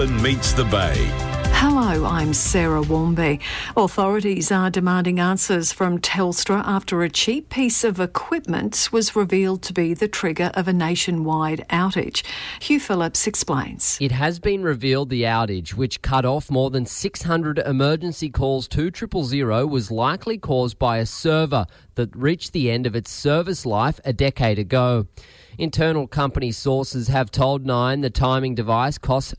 Meets the Bay. Hello, I'm Sarah Warmby. Authorities are demanding answers from Telstra after a cheap piece of equipment was revealed to be the trigger of a nationwide outage. Hugh Phillips explains. It has been revealed the outage, which cut off more than 600 emergency calls to 000, was likely caused by a server that reached the end of its service life a decade ago. Internal company sources have told Nine the timing device cost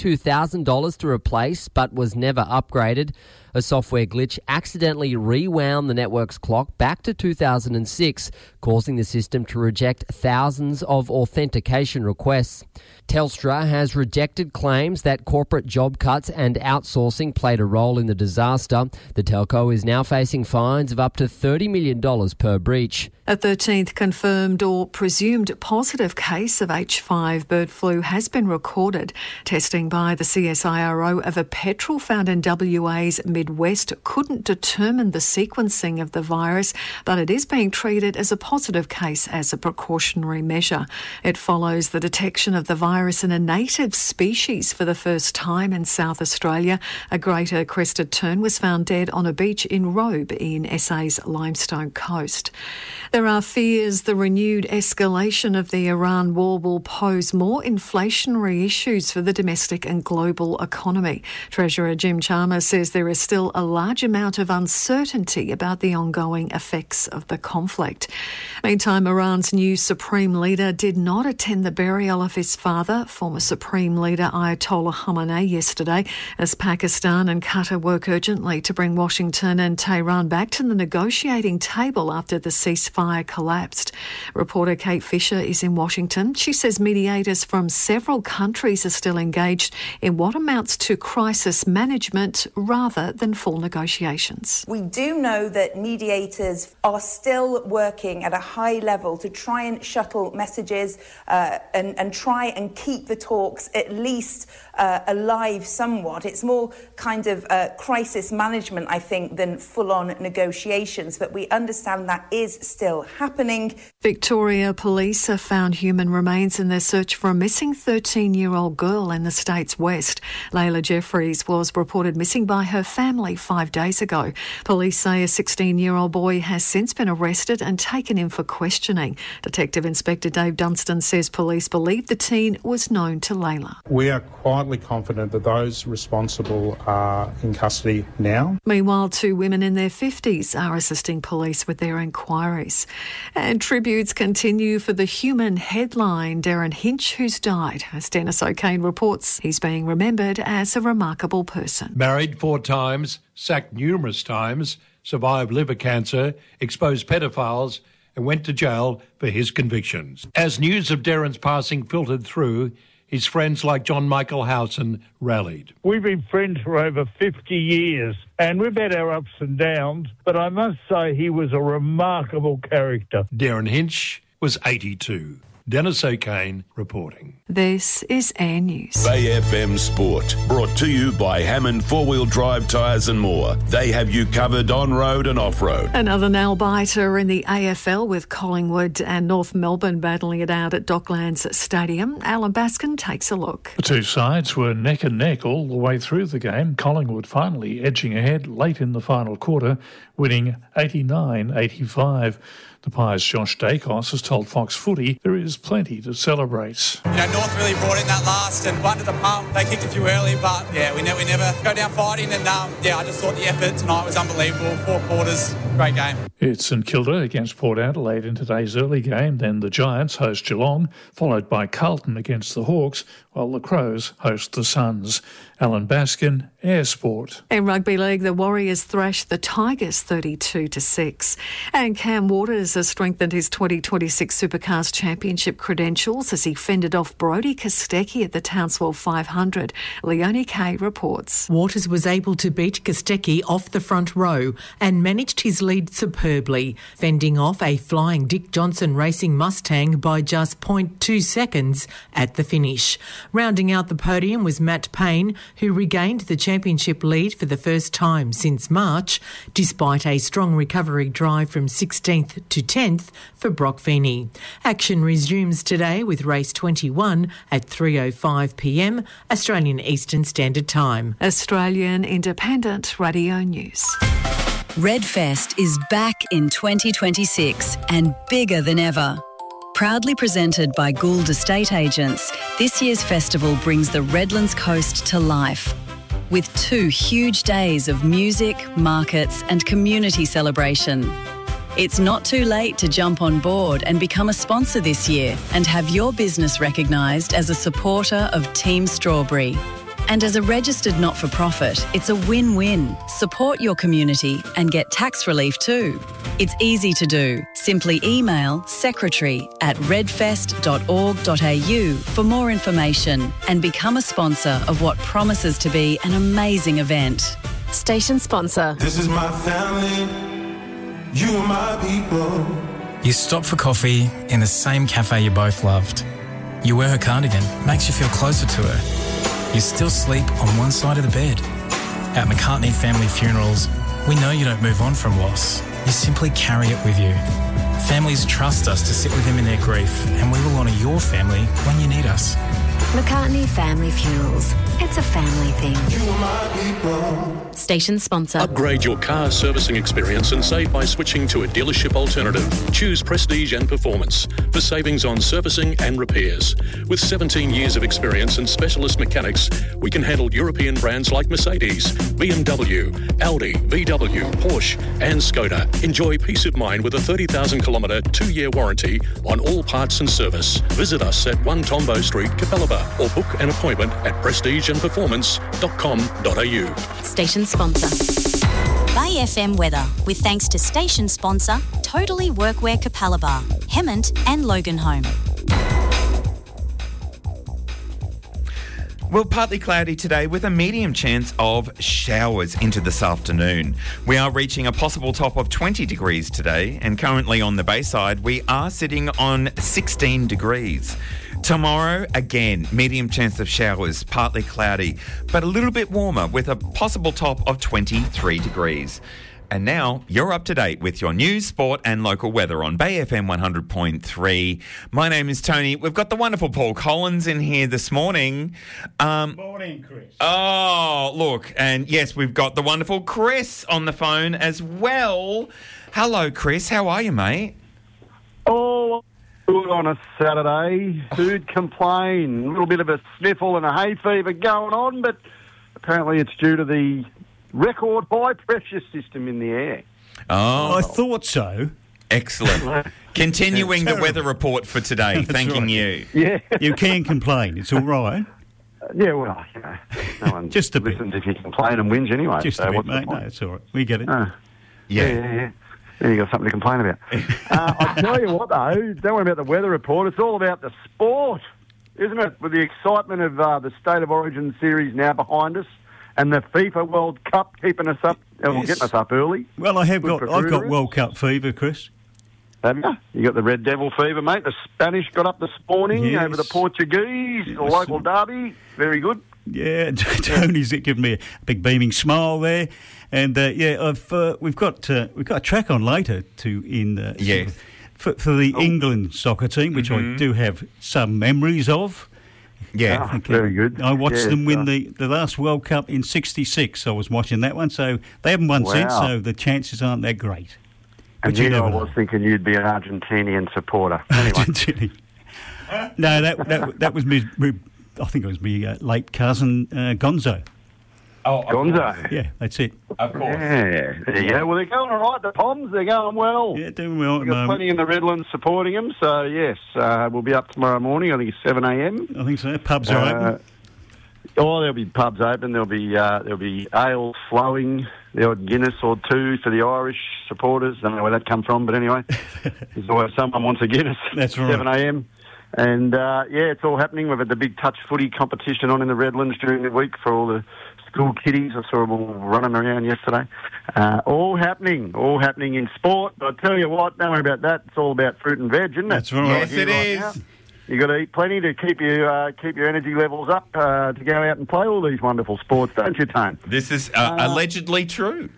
$22,000 to replace but was never upgraded. A software glitch accidentally rewound the network's clock back to 2006, causing the system to reject thousands of authentication requests. Telstra has rejected claims that corporate job cuts and outsourcing played a role in the disaster. The telco is now facing fines of up to $30 million per breach. A 13th confirmed or presumed positive case of H5 bird flu has been recorded. Testing by the CSIRO of a petrel found in WA's Midwest couldn't determine the sequencing of the virus, but it is being treated as a positive case as a precautionary measure. It follows the detection of the virus in a native species for the first time in South Australia. A greater crested tern was found dead on a beach in Robe in SA's Limestone Coast. There are fears the renewed escalation of the Iran war will pose more inflationary issues for the domestic and global economy. Treasurer Jim Chalmers says there is still a large amount of uncertainty about the ongoing effects of the conflict. Meantime, Iran's new Supreme Leader did not attend the burial of his father, former Supreme Leader Ayatollah Khamenei, yesterday, as Pakistan and Qatar work urgently to bring Washington and Tehran back to the negotiating table after the ceasefire collapsed. Reporter Kate Fisher is in Washington. She says mediators from several countries are still engaged in what amounts to crisis management rather than full negotiations. We do know that mediators are still working at a high level to try and shuttle messages and try and keep the talks at least alive somewhat. It's more kind of crisis management, I think, than full-on negotiations, but we understand that is still happening. Victoria Police have found human remains in their search for a missing 13-year-old girl in the state's west. Layla Jeffries was reported missing by her family 5 days ago. Police say a 16-year-old boy has since been arrested and taken in for questioning. Detective Inspector Dave Dunstan says police believe the teen was known to Layla. We are quietly confident that those responsible are in custody now. Meanwhile, 2 women in their 50s are assisting police with their inquiries. And tributes continue for the human headline Darren Hinch, who's died. As Dennis O'Kane reports, he's being remembered as a remarkable person. Married 4 times, sacked numerous times, survived liver cancer, exposed pedophiles, and went to jail for his convictions. As news of Darren's passing filtered through, his friends like John Michael Howson rallied. We've been friends for over 50 years and we've had our ups and downs, but I must say he was a remarkable character. Darren Hinch was 82. Dennis O'Kane reporting. This is Air News. Bay FM Sport, brought to you by Hammond 4-Wheel Drive Tyres and more. They have you covered on-road and off-road. Another nail-biter in the AFL with Collingwood and North Melbourne battling it out at Docklands Stadium. Alan Baskin takes a look. The two sides were neck and neck all the way through the game. Collingwood finally edging ahead late in the final quarter, winning 89-85. The Pies' Josh Dacos has told Fox Footy there is plenty to celebrate. North really brought in that last and one to the pump. They kicked a few early, but we never go down fighting. And I just thought the effort tonight was unbelievable. 4 quarters, great game. It's St Kilda against Port Adelaide in today's early game. Then the Giants host Geelong, followed by Carlton against the Hawks, while the Crows host the Suns. Alan Baskin, Air Sport. In Rugby League, the Warriors thrashed the Tigers 32-6. And Cam Waters has strengthened his 2026 Supercars Championship credentials as he fended off Brodie Kostecki at the Townsville 500. Leonie Kay reports. Waters was able to beat Kostecki off the front row and managed his lead superbly superbly, fending off a flying Dick Johnson Racing Mustang by just 0.2 seconds at the finish. Rounding out the podium was Matt Payne, who regained the championship lead for the first time since March, despite a strong recovery drive from 16th to 10th for Brock Feeney. Action resumes today with race 21 at 3:05pm Australian Eastern Standard Time. Australian Independent Radio News. Redfest is back in 2026 and bigger than ever. Proudly presented by Gould Estate Agents, this year's festival brings the Redlands coast to life. With 2 huge days of music, markets and community celebration. It's not too late to jump on board and become a sponsor this year and have your business recognised as a supporter of Team Strawberry. And as a registered not-for-profit, it's a win-win. Support your community and get tax relief too. It's easy to do. Simply email secretary@redfest.org.au for more information and become a sponsor of what promises to be an amazing event. Station sponsor. This is my family. You are my people. You stop for coffee in the same cafe you both loved. You wear her cardigan, makes you feel closer to her. You still sleep on one side of the bed. At McCartney Family Funerals, we know you don't move on from loss. You simply carry it with you. Families trust us to sit with them in their grief, and we will honour your family when you need us. McCartney Family Funerals. It's a family thing. You are my people. Station sponsor. Upgrade your car servicing experience and save by switching to a dealership alternative. Choose Prestige and Performance for savings on servicing and repairs. With 17 years of experience and specialist mechanics, we can handle European brands like Mercedes, BMW, Audi, VW, Porsche and Skoda. Enjoy peace of mind with a 30,000-kilometre 2-year warranty on all parts and service. Visit us at 1 Tombo Street, Capalaba, or book an appointment at prestigeandperformance.com.au. Station sponsor. Bay FM weather with thanks to station sponsor Totally Workwear Capalaba, Hemmant and Loganholme. Well, partly cloudy today with a medium chance of showers into this afternoon. We are reaching a possible top of 20 degrees today, and currently on the Bayside we are sitting on 16 degrees. Tomorrow, again, medium chance of showers, partly cloudy, but a little bit warmer with a possible top of 23 degrees. And now, you're up to date with your news, sport and local weather on Bay FM 100.3. My name is Tony. We've got the wonderful Paul Collins in here this morning. Morning, Chris. Oh, look, and yes, we've got the wonderful Chris on the phone as well. Hello, Chris. How are you, mate? Oh, good on a Saturday. Who'd complain? A little bit of a sniffle and a hay fever going on, but apparently it's due to the record high pressure system in the air. Oh, I thought so. Excellent. Continuing the weather report for today. Thanking right. you. Yeah. You can complain. It's all right. Yeah, well, you know, no one Just a listens if you complain and whinge anyway. Just a bit, mate. No, it's all right. We get it. Yeah. Then you got something to complain about. I tell you what, though, don't worry about the weather report. It's all about the sport, isn't it? With the excitement of the State of Origin series now behind us, and the FIFA World Cup keeping us up, well, getting us up early. Well, I've got World Cup fever, Chris. Have you? You got the Red Devil fever, mate. The Spanish got up this morning over the Portuguese, the local derby. Very good. Yeah, Tony's giving me a big beaming smile there, and we've got a track on later for the England soccer team, which I do have some memories of. Yeah, very good. I watched them win the last World Cup in '66. I was watching that one, so they haven't won since. So the chances aren't that great. And but I was thinking you'd be an Argentinian supporter. Anyway. No, that was me. I think it was my late cousin Gonzo. Oh, Gonzo. Yeah, that's it. Of course. Yeah, there you go. Well, they're going all right. The Poms, they're going well. Yeah, doing well. We've got plenty in the Redlands supporting them. So, yes, we'll be up tomorrow morning. I think it's 7 a.m. I think so. Pubs are open. There'll be pubs open. There'll be ale flowing. The odd Guinness or two for the Irish supporters. I don't know where that come from, but anyway, there's always someone wants a Guinness. That's right. 7 a.m. And, it's all happening. We've had the big touch footy competition on in the Redlands during the week for all the school kiddies. I saw them all running around yesterday. All happening in sport. But I tell you what, don't worry about that. It's all about fruit and veg, isn't it? That's right. Yes, it is. You got to eat plenty to keep your energy levels up to go out and play all these wonderful sports, don't you, Tone? This is allegedly true.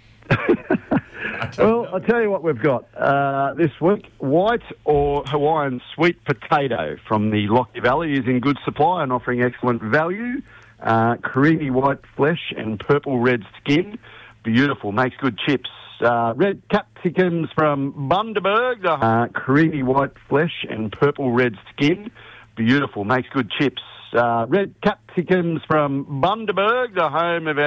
Well, I'll tell you what we've got this week. White or Hawaiian sweet potato from the Lockyer Valley is in good supply and offering excellent value. Creamy white flesh and purple red skin. Beautiful, makes good chips. Red capsicums from Bundaberg. Creamy white flesh and purple red skin. Beautiful, makes good chips. Red capsicums from Bundaberg, the home of our